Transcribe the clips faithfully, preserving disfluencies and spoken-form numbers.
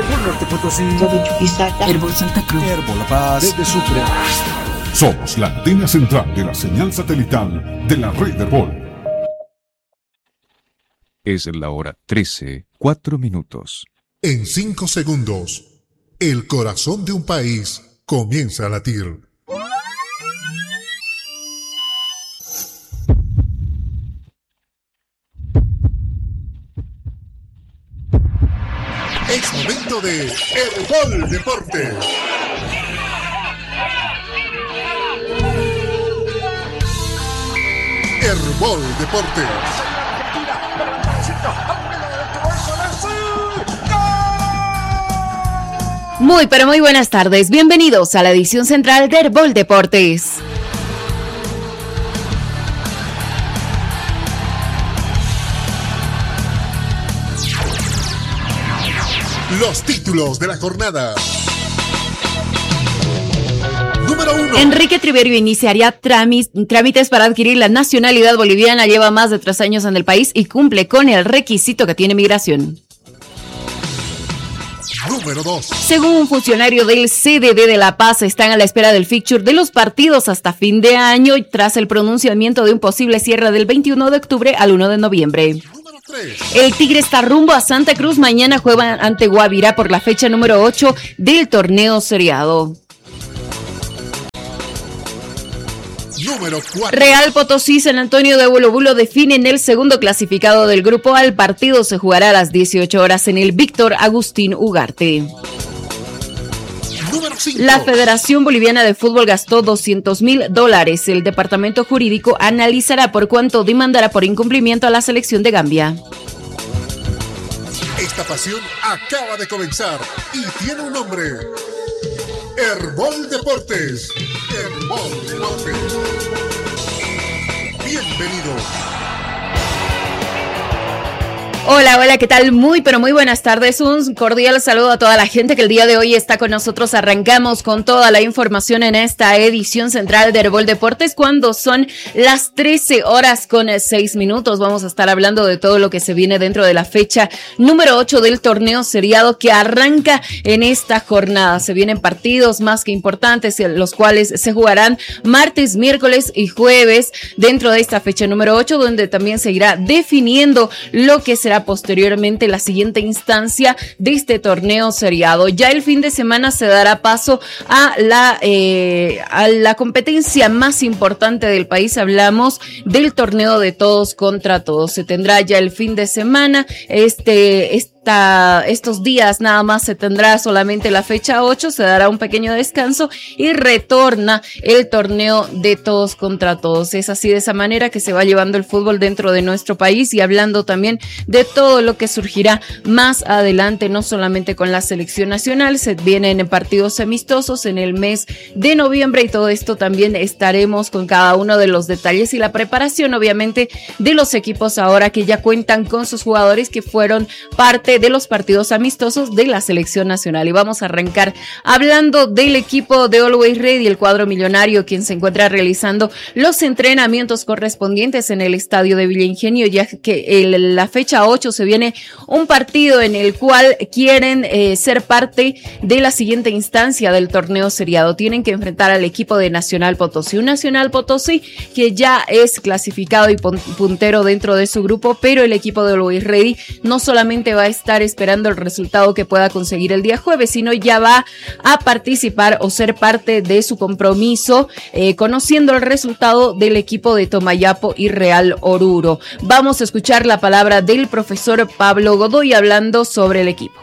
Herbol Norte Potosí, de Chuquisaca, Herbol Santa Cruz, Herbol La Paz, desde Sucre. Somos la antena central de la señal satelital de la red Herbol. Es la hora trece, cuatro minutos. En cinco segundos, el corazón de un país comienza a latir. Es momento de Herbol Deportes. Herbol Deportes. Muy, pero muy buenas tardes. Bienvenidos a la edición central de Herbol Deportes. Los títulos de la jornada. Número uno. Enrique Triverio iniciaría trámites para adquirir la nacionalidad boliviana. Lleva más de tres años en el país y cumple con el requisito que tiene migración. Número dos. Según un funcionario del C D D de La Paz, están a la espera del fixture de los partidos hasta fin de año tras el pronunciamiento de un posible cierre del veintiuno de octubre al uno de noviembre. El Tigre está rumbo a Santa Cruz. Mañana juega ante Guavirá por la fecha número ocho del torneo seriado. Número cuatro. Real Potosí, San Antonio de Bolobulo definen el segundo clasificado del grupo A. El partido se jugará a las dieciocho horas en el Víctor Agustín Ugarte. Número cinco. La Federación Boliviana de Fútbol gastó doscientos mil dólares. El departamento jurídico analizará por cuánto demandará por incumplimiento a la selección de Gambia. Esta pasión acaba de comenzar y tiene un nombre. Herbol Deportes. Herbol Deportes. Bienvenido. Hola, hola, ¿qué tal? Muy, pero muy buenas tardes. Un cordial saludo a toda la gente que el día de hoy está con nosotros. Arrancamos con toda la información en esta edición central de Herbol Deportes cuando son las trece horas con seis minutos. Vamos a estar hablando de todo lo que se viene dentro de la fecha número ocho del torneo seriado que arranca en esta jornada. Se vienen partidos más que importantes, los cuales se jugarán martes, miércoles y jueves dentro de esta fecha número ocho, donde también se irá definiendo lo que será posteriormente la siguiente instancia de este torneo seriado. Ya el fin de semana se dará paso a la eh, a la competencia más importante del país. Hablamos del torneo de todos contra todos. Se tendrá ya el fin de semana. Este, esta, estos días nada más se tendrá solamente la fecha ocho. Se dará un pequeño descanso y retorna el torneo de todos contra todos. Es así, de esa manera que se va llevando el fútbol dentro de nuestro país y hablando también de todo lo que surgirá más adelante, no solamente con la selección nacional. Se vienen partidos amistosos en el mes de noviembre y todo esto también estaremos con cada uno de los detalles y la preparación obviamente de los equipos ahora que ya cuentan con sus jugadores que fueron parte de los partidos amistosos de la selección nacional. Y vamos a arrancar hablando del equipo de Always Ready, el cuadro millonario, quien se encuentra realizando los entrenamientos correspondientes en el estadio de Villa Ingenio, ya que el, la fecha ocho se viene un partido en el cual quieren eh, ser parte de la siguiente instancia del torneo seriado. Tienen que enfrentar al equipo de Nacional Potosí, un Nacional Potosí que ya es clasificado y puntero dentro de su grupo, pero el equipo de Always Ready no solamente va a estar esperando el resultado que pueda conseguir el día jueves, sino ya va a participar o ser parte de su compromiso eh, conociendo el resultado del equipo de Tomayapo y Real Oruro. Vamos a escuchar la palabra del profesor Pablo Godoy hablando sobre el equipo.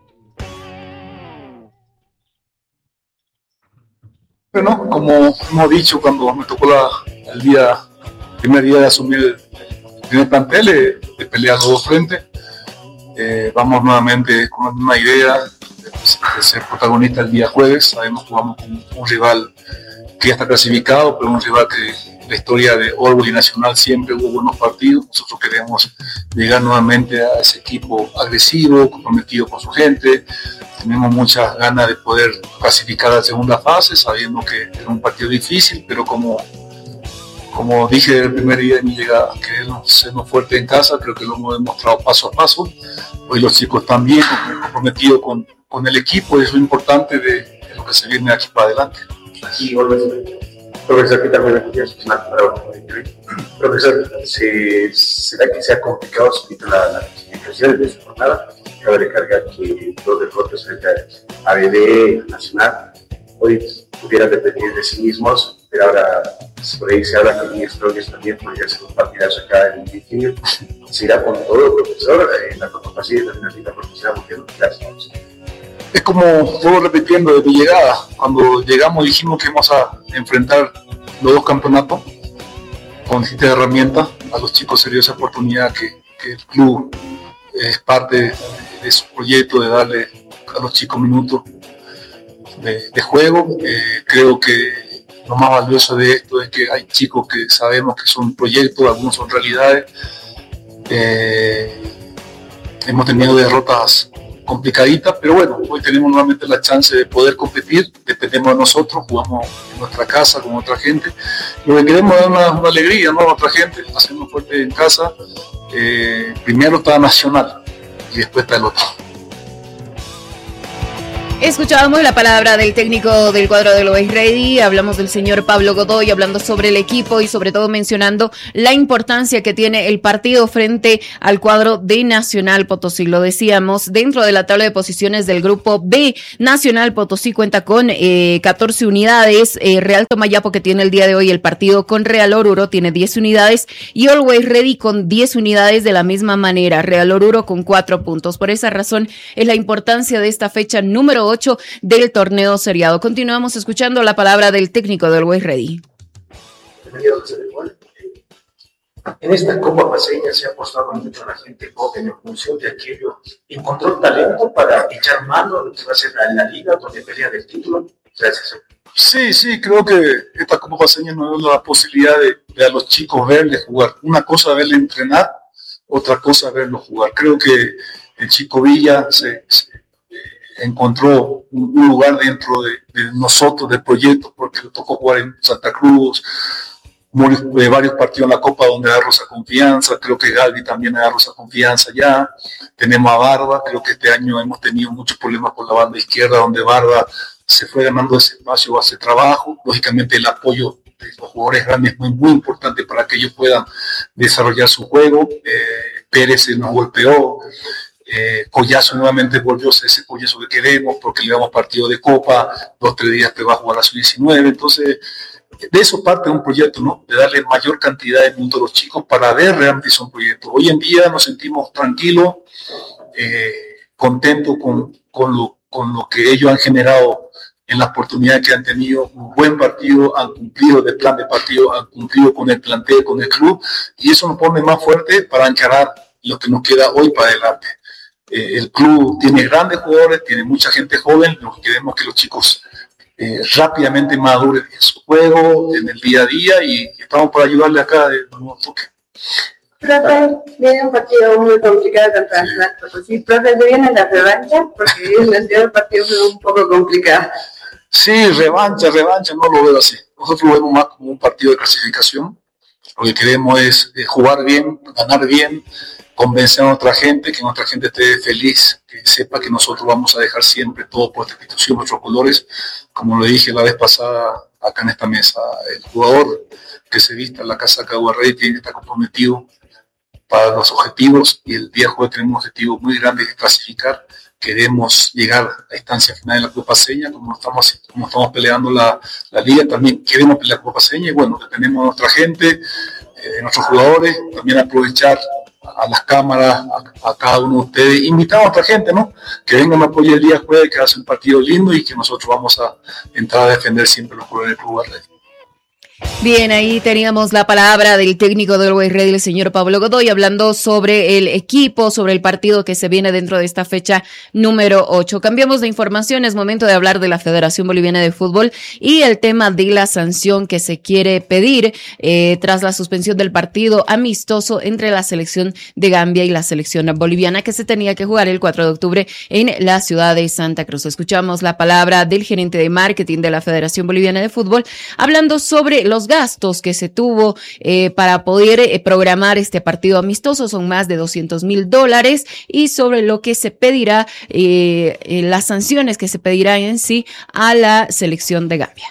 Bueno, como hemos dicho cuando me tocó la, el día, el primer día de asumir el primer plantel, de, de pelear los dos frentes, eh, vamos nuevamente con una idea de, de ser protagonista el día jueves. Sabemos que vamos con un rival que ya está clasificado, pero un rival que la historia de Always y Nacional siempre hubo buenos partidos. Nosotros queremos llegar nuevamente a ese equipo agresivo, comprometido con su gente. Tenemos muchas ganas de poder clasificar a la segunda fase, sabiendo que es un partido difícil, pero como, como dije el primer día de mi llegada, queremos sernos fuertes en casa. Creo que lo hemos demostrado paso a paso. Hoy los chicos están bien comprometidos con, con el equipo, es lo importante de, de lo que se viene aquí para adelante. Aquí, profesor, ¿qué tal? Buenos días. Profesor, ¿se, ¿será que sea complicado subir la, la clasificación de esta jornada? Cabe recargar que los deportes frente a B D, Nacional, hoy pudieran depender de sí mismos, pero ahora por ahí se habla que Luis Flores también podría ser un partidazo acá en el Virginia. Se irá con todo, profesor, en la capacidad de la liga profesional, porque no clásicos. Es como, vuelvo repitiendo, desde mi llegada, cuando llegamos dijimos que íbamos a enfrentar los dos campeonatos con distintas herramientas. A los chicos se dio esa oportunidad que, que el club es parte de, de su proyecto de darle a los chicos minutos de, de juego. Eh, creo que lo más valioso de esto es que hay chicos que sabemos que son proyectos, algunos son realidades. Eh, hemos tenido derrotas complicaditas, pero bueno, hoy tenemos nuevamente la chance de poder competir, dependemos de nosotros, jugamos en nuestra casa con otra gente. Lo que queremos es dar una, una alegría, ¿no?, a otra gente, hacernos fuerte en casa. Eh, primero está Nacional y después está el otro. Escuchábamos la palabra del técnico del cuadro del Always Ready, hablamos del señor Pablo Godoy, hablando sobre el equipo y sobre todo mencionando la importancia que tiene el partido frente al cuadro de Nacional Potosí. Lo decíamos, dentro de la tabla de posiciones del grupo B, Nacional Potosí cuenta con eh, catorce unidades, eh, Real Tomayapo, que tiene el día de hoy el partido con Real Oruro, tiene diez unidades, y Always Ready con diez unidades de la misma manera, Real Oruro con cuatro puntos. Por esa razón es la importancia de esta fecha número ocho del torneo seriado. Continuamos escuchando la palabra del técnico del Always Ready. En esta Copa Paceña se ha apostado mucho a la gente joven en función de aquello. ¿Encontró talento para echar mano de lo que va a ser la, la liga donde pelea del título? Gracias. Sí, sí, creo que esta Copa Paceña nos da la posibilidad de, de a los chicos verles jugar. Una cosa verle entrenar, otra cosa verlos jugar. Creo que el chico Villa se, se encontró un, un lugar dentro de, de nosotros, del proyecto, porque le tocó jugar en Santa Cruz, muy, eh, varios partidos en la Copa donde agarró esa confianza. Creo que Galvi también agarró esa confianza ya. Tenemos a Barba, creo que este año hemos tenido muchos problemas con la banda izquierda, donde Barba se fue ganando ese espacio, hace trabajo. Lógicamente el apoyo de los jugadores grandes es muy, muy importante para que ellos puedan desarrollar su juego. Eh, Pérez nos golpeó. Eh, Collazo nuevamente volvió a ser ese Collazo que queremos, porque le damos partido de Copa, dos o tres días te va a jugar a su diecinueve. Entonces, de eso parte un proyecto, ¿no?, de darle mayor cantidad de minutos a los chicos para ver realmente si son proyectos. Hoy en día nos sentimos tranquilos, eh, contentos con, con, lo, con lo que ellos han generado en la oportunidad que han tenido. Un buen partido, han cumplido de plan de partido, han cumplido con el plantel, con el club, y eso nos pone más fuerte para encarar lo que nos queda hoy para adelante. Eh, el club tiene grandes jugadores, tiene mucha gente joven, nos queremos que los chicos eh, rápidamente maduren en su juego, en el día a día, y estamos para ayudarle acá de nuevo toque. Profe, viene un partido muy complicado contra Nacional Potosí. Profe, ¿se viene la revancha? Porque el anterior partido fue un poco complicado. Sí, revancha, revancha, no lo veo así. Nosotros lo vemos más como un partido de clasificación. Lo que queremos es eh, jugar bien, ganar bien, convencer a nuestra gente, que nuestra gente esté feliz, que sepa que nosotros vamos a dejar siempre todo por esta institución, nuestros colores. Como lo dije la vez pasada acá en esta mesa, el jugador que se vista en la casaca de Guarrey tiene que estar comprometido para los objetivos, y el día jueves tenemos un objetivo muy grande de clasificar. Queremos llegar a la instancia final de la Copa Paceña, como estamos, como estamos peleando la, la liga, también queremos pelear la Copa Paceña, y bueno, dependemos de nuestra gente, eh, de nuestros jugadores, también aprovechar a las cámaras, a, a cada uno de ustedes, invitamos a otra gente, ¿no?, que vengan a apoyar el día jueves, que hace un partido lindo y que nosotros vamos a entrar a defender siempre los colores del Club Guarrey. Bien, ahí teníamos la palabra del técnico del Always Ready, el señor Pablo Godoy, hablando sobre el equipo, sobre el partido que se viene dentro de esta fecha número ocho. Cambiamos de información, es momento de hablar de la Federación Boliviana de Fútbol y el tema de la sanción que se quiere pedir eh, tras la suspensión del partido amistoso entre la selección de Gambia y la selección boliviana, que se tenía que jugar el cuatro de octubre en la ciudad de Santa Cruz. Escuchamos la palabra del gerente de marketing de la Federación Boliviana de Fútbol, hablando sobre los gastos que se tuvo eh, para poder eh, programar este partido amistoso son más de doscientos mil dólares, y sobre lo que se pedirá, eh, eh, las sanciones que se pedirán en sí a la selección de Gambia.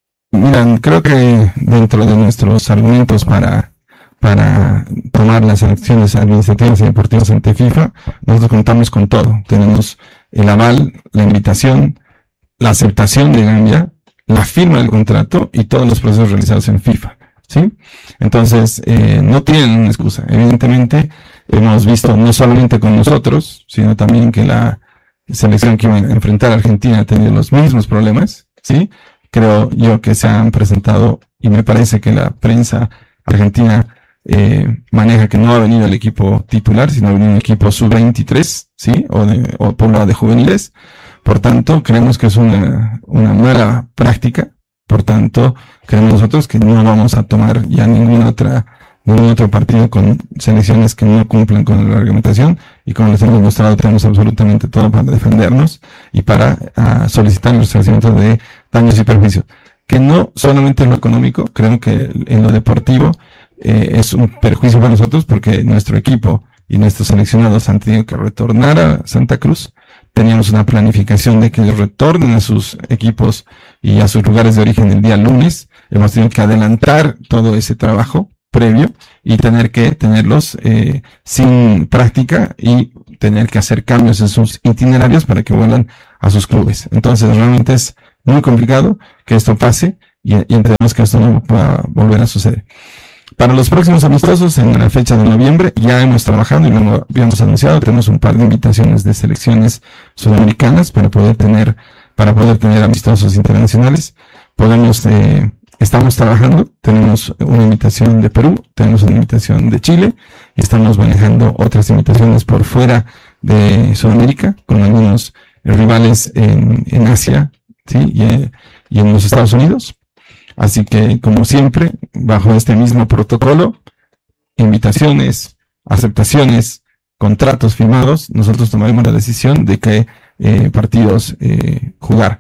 Miren, creo que dentro de nuestros argumentos para para tomar las elecciones administrativas y deportivas ante FIFA, nosotros contamos con todo. Tenemos el aval, la invitación, la aceptación de Gambia, la firma del contrato y todos los procesos realizados en FIFA, ¿sí? Entonces, eh, no tienen una excusa. Evidentemente, hemos visto no solamente con nosotros, sino también que la selección que iba a enfrentar a Argentina ha tenido los mismos problemas, ¿sí? Creo yo que se han presentado, y me parece que la prensa argentina Eh, maneja que no ha venido el equipo titular, sino ha venido un equipo sub veintitrés, ¿sí? O, de, o poblado de juveniles. Por tanto, creemos que es una, una mala práctica. Por tanto, creemos nosotros que no vamos a tomar ya ninguna otra, ningún otro partido con selecciones que no cumplan con la reglamentación, y como les hemos mostrado, tenemos absolutamente todo para defendernos y para uh, solicitar el resarcimiento de daños y perjuicios. Que no solamente en lo económico, creo que en lo deportivo Eh, es un perjuicio para nosotros, porque nuestro equipo y nuestros seleccionados han tenido que retornar a Santa Cruz. Teníamos una planificación de que ellos retornen a sus equipos y a sus lugares de origen el día lunes. Hemos tenido que adelantar todo ese trabajo previo y tener que tenerlos eh, sin práctica y tener que hacer cambios en sus itinerarios para que vuelvan a sus clubes. Entonces realmente es muy complicado que esto pase, y, y entendemos que esto no va a volver a suceder. Para los próximos amistosos, en la fecha de noviembre, ya hemos trabajado y lo habíamos anunciado, tenemos un par de invitaciones de selecciones sudamericanas para poder tener, para poder tener amistosos internacionales. Podemos, eh, estamos trabajando, tenemos una invitación de Perú, tenemos una invitación de Chile, y estamos manejando otras invitaciones por fuera de Sudamérica, con algunos rivales en, en Asia, ¿sí? y, y en los Estados Unidos. Así que, como siempre, bajo este mismo protocolo, invitaciones, aceptaciones, contratos firmados, nosotros tomaremos la decisión de qué eh, partidos eh, jugar.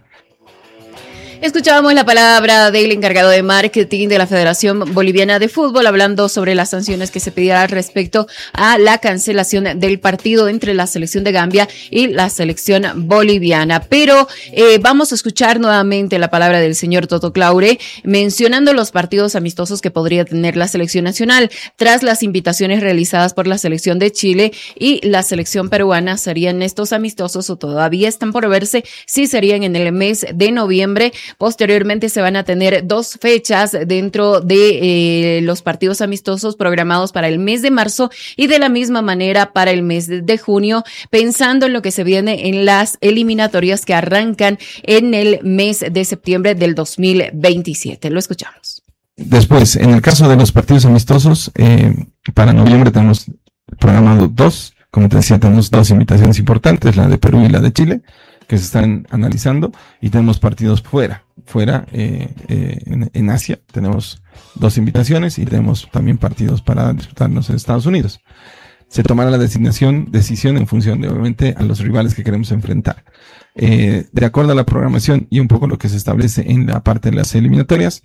Escuchábamos la palabra del encargado de marketing de la Federación Boliviana de Fútbol, hablando sobre las sanciones que se pedirá respecto a la cancelación del partido entre la selección de Gambia y la selección boliviana. Pero eh, vamos a escuchar nuevamente la palabra del señor Toto Claure, mencionando los partidos amistosos que podría tener la selección nacional. Tras las invitaciones realizadas por la selección de Chile y la selección peruana, ¿serían estos amistosos o todavía están por verse si serían en el mes de noviembre? Posteriormente se van a tener dos fechas dentro de eh, los partidos amistosos programados para el mes de marzo, y de la misma manera para el mes de, de junio, pensando en lo que se viene en las eliminatorias que arrancan en el mes de septiembre del dos mil veintisiete. Lo escuchamos. Después, en el caso de los partidos amistosos, eh, para noviembre tenemos programado dos. Como te decía, tenemos dos invitaciones importantes, la de Perú y la de Chile, que se están analizando, y tenemos partidos fuera, fuera eh, eh, en, en Asia. Tenemos dos invitaciones y tenemos también partidos para disputarnos en Estados Unidos. Se tomará la designación, decisión en función de, obviamente, a los rivales que queremos enfrentar. Eh, de acuerdo a la programación y un poco lo que se establece en la parte de las eliminatorias,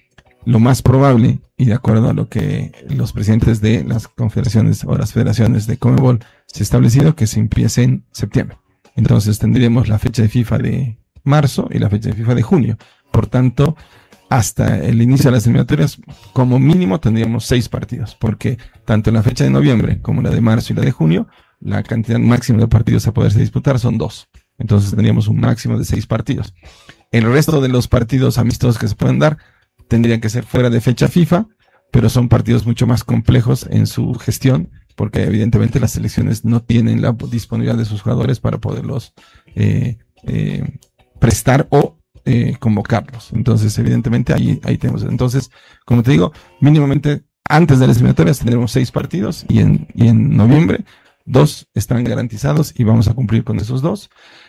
lo más probable, y de acuerdo a lo que los presidentes de las confederaciones o las federaciones de CONMEBOL se ha establecido, que se empiece en septiembre. Entonces tendríamos la fecha de FIFA de marzo y la fecha de FIFA de junio. Por tanto, hasta el inicio de las eliminatorias, como mínimo tendríamos seis partidos, porque tanto la fecha de noviembre como la de marzo y la de junio, la cantidad máxima de partidos a poderse disputar son dos. Entonces tendríamos un máximo de seis partidos. El resto de los partidos amistosos que se pueden dar tendrían que ser fuera de fecha FIFA, pero son partidos mucho más complejos en su gestión, porque evidentemente las selecciones no tienen la disponibilidad de sus jugadores para poderlos eh, eh, prestar o eh, convocarlos. Entonces, evidentemente, ahí, ahí tenemos. Entonces, como te digo, mínimamente antes de las eliminatorias tendremos seis partidos, y en, y en noviembre dos están garantizados y vamos a cumplir con esos dos.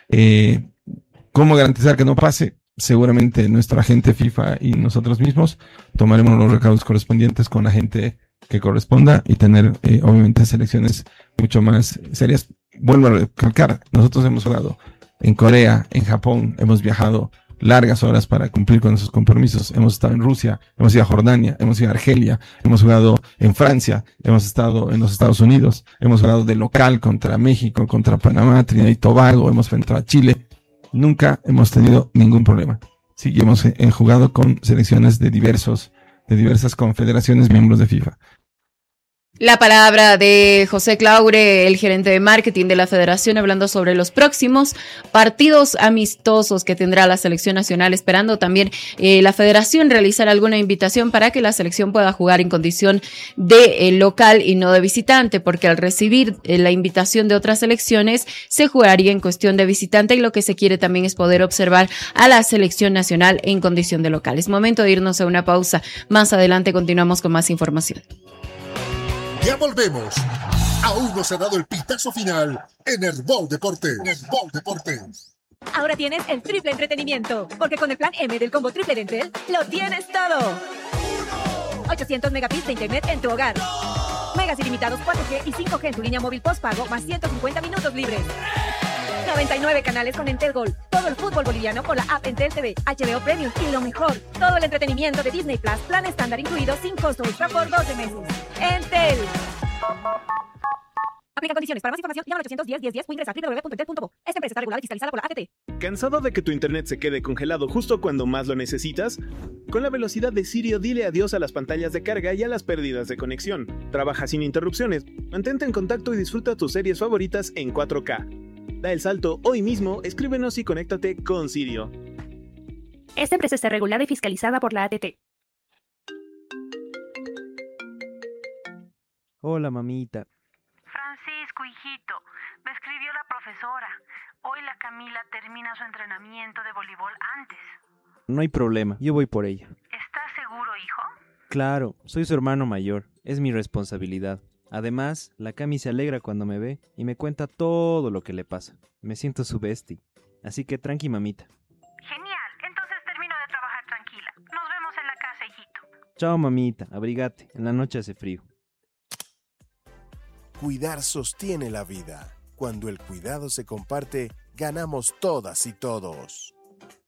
Eh, ¿Cómo garantizar que no pase? Seguramente nuestra agente FIFA y nosotros mismos tomaremos los recaudos correspondientes con la gente que corresponda y tener eh, obviamente selecciones mucho más serias. Vuelvo a recalcar, nosotros hemos jugado en Corea, en Japón, hemos viajado largas horas para cumplir con esos compromisos. Hemos estado en Rusia, hemos ido a Jordania, hemos ido a Argelia, hemos jugado en Francia, hemos estado en los Estados Unidos, hemos jugado de local contra México, contra Panamá, Trinidad y Tobago, hemos enfrentado a Chile. Nunca hemos tenido ningún problema. Sí, y hemos eh, jugado con selecciones de diversos, de diversas confederaciones miembros de FIFA. La palabra de José Claure, el gerente de marketing de la federación, hablando sobre los próximos partidos amistosos que tendrá la selección nacional, esperando también eh, la federación realizar alguna invitación para que la selección pueda jugar en condición de eh, local y no de visitante, porque al recibir eh, la invitación de otras selecciones se jugaría en cuestión de visitante, y lo que se quiere también es poder observar a la selección nacional en condición de local. Es momento de irnos a una pausa. Más adelante continuamos con más información. Ya volvemos. Aún no se ha dado el pitazo final en Herbol Deportes. Herbol Deportes. Ahora tienes el triple entretenimiento, porque con el plan M del combo triple de Entel, lo tienes todo. ochocientos megabits de internet en tu hogar. Megas ilimitados cuatro G y cinco G en tu línea móvil postpago, más ciento cincuenta minutos libres. noventa y nueve canales con Entel Gold. Todo el fútbol boliviano con la app Entel T V, H B O Premium y lo mejor, todo el entretenimiento de Disney Plus, plan estándar incluido sin costo extra por doce meses. Entel. Aplica condiciones. Para más información, llama al ochocientos diez, diez, diez o ingresa a doble u doble u doble u punto entel punto co. Esta empresa está regulada y fiscalizada por la A T T. ¿Cansado de que tu internet se quede congelado justo cuando más lo necesitas? Con la velocidad de Sirio, dile adiós a las pantallas de carga y a las pérdidas de conexión. Trabaja sin interrupciones, mantente en contacto y disfruta tus series favoritas en cuatro K. Da el salto hoy mismo, escríbenos y conéctate con Sirio. Esta empresa está regulada y fiscalizada por la A T T. Hola, mamita. Francisco, hijito, me escribió la profesora. Hoy la Camila termina su entrenamiento de voleibol antes. No hay problema, yo voy por ella. ¿Estás seguro, hijo? Claro, soy su hermano mayor, es mi responsabilidad. Además, la Cami se alegra cuando me ve y me cuenta todo lo que le pasa. Me siento su bestie, así que tranqui, mamita. Genial, entonces termino de trabajar tranquila. Nos vemos en la casa, hijito. Chao, mamita, abrigate, en la noche hace frío. Cuidar sostiene la vida. Cuando el cuidado se comparte, ganamos todas y todos.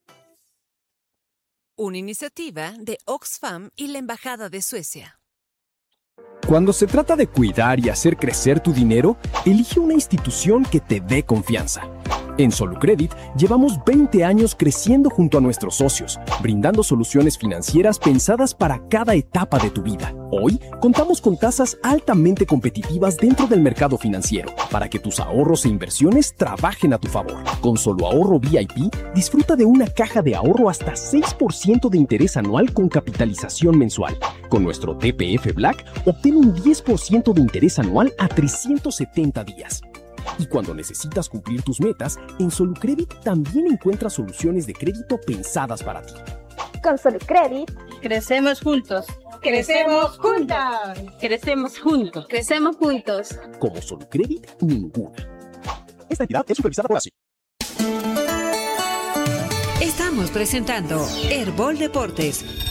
Una iniciativa de Oxfam y la Embajada de Suecia. Cuando se trata de cuidar y hacer crecer tu dinero, elige una institución que te dé confianza. En Solucredit llevamos veinte años creciendo junto a nuestros socios, brindando soluciones financieras pensadas para cada etapa de tu vida. Hoy contamos con tasas altamente competitivas dentro del mercado financiero para que tus ahorros e inversiones trabajen a tu favor. Con Solo Ahorro V I P, disfruta de una caja de ahorro hasta seis por ciento de interés anual con capitalización mensual. Con nuestro T P F Black, obtén un diez por ciento de interés anual a trescientos setenta días. Y cuando necesitas cumplir tus metas, en Solucredit también encuentras soluciones de crédito pensadas para ti. Con Solucredit, crecemos juntos. ¡Crecemos juntas! Crecemos juntos. Crecemos juntos. Como Solucredit, ninguna. Esta entidad es supervisada por A S I. Estamos presentando Herbol Deportes